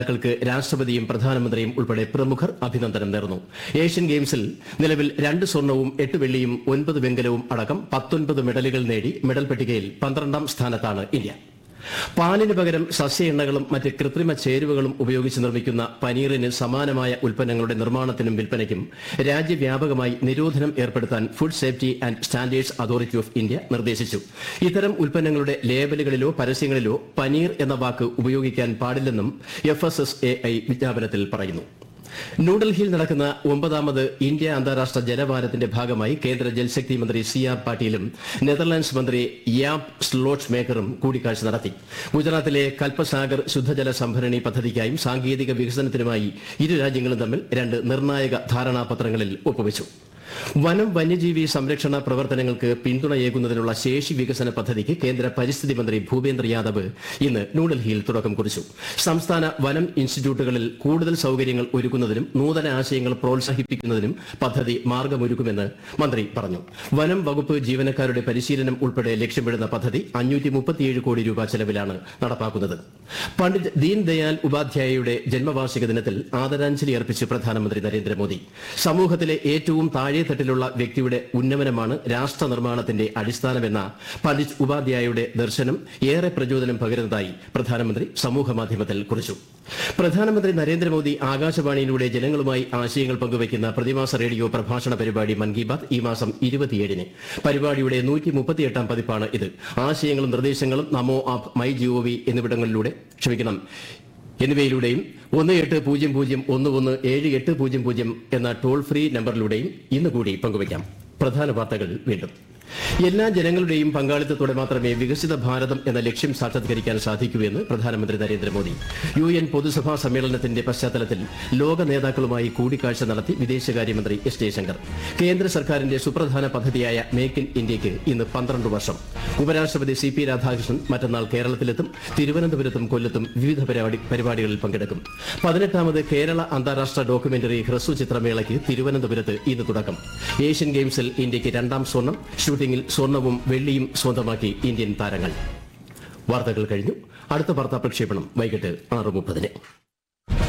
ൾക്ക് രാഷ്ട്രപതിയും പ്രധാനമന്ത്രിയും ഉൾപ്പെടെ പ്രമുഖർ അഭിനന്ദനം നേർന്നു. ഏഷ്യൻ ഗെയിംസിൽ നിലവിൽ 2 സ്വർണവും 8 വെള്ളിയും 9 വെങ്കലവും അടക്കം 19 മെഡലുകൾ നേടി മെഡൽ പട്ടികയിൽ 12ാം സ്ഥാനത്താണ് ഇന്ത്യ. പാലിന് പകരം സസ്യ എണ്ണകളും മറ്റ് കൃത്രിമ ചേരുവകളും ഉപയോഗിച്ച് നിർമ്മിക്കുന്ന പനീറിന് സമാനമായ ഉൽപ്പന്നങ്ങളുടെ നിർമ്മാണത്തിനും വിൽപ്പനയ്ക്കും രാജ്യവ്യാപകമായി നിരോധനം ഏർപ്പെടുത്താൻ food safety and standards authority of India നിർദ്ദേശിച്ചു. ഇത്തരം ഉൽപ്പന്നങ്ങളുടെ ലേബലുകളിലോ പരസ്യങ്ങളിലോ പനീർ എന്ന വാക്ക് ഉപയോഗിക്കാൻ പാടില്ലെന്നും FSSAI വിജ്ഞാപനത്തിൽ പറയുന്നു. ന്യൂഡൽഹിയിൽ നടക്കുന്ന 9ാമത് ഇന്ത്യ അന്താരാഷ്ട്ര ജലവാരത്തിന്റെ ഭാഗമായി കേന്ദ്ര ജൽശക്തി മന്ത്രി CR പാട്ടീലും നെതർലാൻഡ്സ് മന്ത്രി യാപ് സ്ലോട്ട്മേക്കറും കൂടിക്കാഴ്ച നടത്തി. ഗുജറാത്തിലെ കൽപസാഗർ ശുദ്ധജല സംഭരണി പദ്ധതിക്കായും സാങ്കേതിക വികസനത്തിനുമായി ഇരു രാജ്യങ്ങളും തമ്മിൽ 2 നിർണായക ധാരണാപത്രങ്ങളിൽ ഒപ്പുവച്ചു. വനം വന്യജീവി സംരക്ഷണ പ്രവർത്തനങ്ങൾക്ക് പിന്തുണയേകുന്നതിനുള്ള ശേഷി വികസന പദ്ധതിക്ക് കേന്ദ്ര പരിസ്ഥിതി മന്ത്രി ഭൂപേന്ദ്ര യാദവ് ഇന്ന് ന്യൂഡൽഹിയിൽ തുടക്കം കുറിച്ചു. സംസ്ഥാന വനം ഇൻസ്റ്റിറ്റ്യൂട്ടുകളിൽ കൂടുതൽ സൌകര്യങ്ങൾ ഒരുക്കുന്നതിനും നൂതന ആശയങ്ങൾ പ്രോത്സാഹിപ്പിക്കുന്നതിനും പദ്ധതി മാർഗമൊരുക്കുമെന്ന് മന്ത്രി പറഞ്ഞു. വനം വകുപ്പ് ജീവനക്കാരുടെ പരിശീലനം ഉൾപ്പെടെ ലക്ഷ്യമിടുന്ന പദ്ധതി 537 കോടി രൂപ ചെലവിലാണ് നടപ്പാക്കുന്നത്. പണ്ഡിറ്റ് ദീൻദയാൽ ഉപാധ്യായയുടെ ജന്മവാർഷിക ദിനത്തിൽ ആദരാഞ്ജലി അർപ്പിച്ച് പ്രധാനമന്ത്രി നരേന്ദ്രമോദി. സമൂഹത്തിലെ ഏറ്റവും താഴെത്തട്ടിലുള്ള വ്യക്തിയുടെ ഉന്നമനമാണ് രാഷ്ട്ര നിർമ്മാണത്തിന്റെ അടിസ്ഥാനമെന്ന പണ്ഡിറ്റ് ഉപാധ്യായയുടെ ദർശനം ഏറെ പ്രചോദനം പകരുന്നതായി പ്രധാനമന്ത്രി സമൂഹമാധ്യമത്തിൽ കുറിച്ചു. പ്രധാനമന്ത്രി നരേന്ദ്രമോദി ആകാശവാണിയിലൂടെ ജനങ്ങളുമായി ആശയങ്ങൾ പങ്കുവയ്ക്കുന്ന പ്രതിമാസ റേഡിയോ പ്രഭാഷണ പരിപാടി മൻ കി ബാത് ഈ മാസം 27-ന്. പരിപാടിയുടെ 138ാം പതിപ്പാണ് ഇത്. ആശയങ്ങളും നിർദ്ദേശങ്ങളും നമോ ആപ്പ്, മൈ GOV എന്നിവയിലൂടെയും 1800117800 എന്ന ടോൾ ഫ്രീ നമ്പറിലൂടെയും ഇന്നുകൂടി പങ്കുവയ്ക്കാം. പ്രധാന വാർത്തകൾ വീണ്ടും. എല്ലാ ജനങ്ങളുടെയും പങ്കാളിത്തത്തോടെ മാത്രമേ വികസിത ഭാരതം എന്ന ലക്ഷ്യം സാക്ഷാത്കരിക്കാൻ സാധിക്കൂ എന്ന് പ്രധാനമന്ത്രി നരേന്ദ്രമോദി. UN പൊതുസഭാ സമ്മേളനത്തിന്റെ പശ്ചാത്തലത്തിൽ ലോക നേതാക്കളുമായി കൂടിക്കാഴ്ച നടത്തി വിദേശകാര്യമന്ത്രി S. ജയശങ്കർ. കേന്ദ്ര സർക്കാരിന്റെ സുപ്രധാന പദ്ധതിയായ മേക്ക് ഇൻ ഇന്ത്യയ്ക്ക് ഇന്ന് 12 വർഷം. ഉപരാഷ്ട്രപതി CP രാധാകൃഷ്ണൻ മറ്റന്നാൾ കേരളത്തിലെത്തും. തിരുവനന്തപുരത്തും കൊല്ലത്തും വിവിധ പരിപാടികളിൽ പങ്കെടുക്കും. 18ാമത് കേരള അന്താരാഷ്ട്ര ഡോക്യുമെന്ററി ഹ്രസ്വ ചിത്രമേളയ്ക്ക് തിരുവനന്തപുരത്ത് ഇന്ന് തുടക്കം. ഏഷ്യൻ ഗെയിംസിൽ ഇന്ത്യയ്ക്ക് 2ാം സ്വർണം. ഷൂട്ടിംഗിൽ സ്വർണവും വെള്ളിയും സ്വന്തമാക്കി ഇന്ത്യൻ താരങ്ങൾ. വാർത്തകൾ കഴിഞ്ഞു. അടുത്ത വാർത്താ പ്രക്ഷേപണം വൈകിട്ട് 6:30-ന്.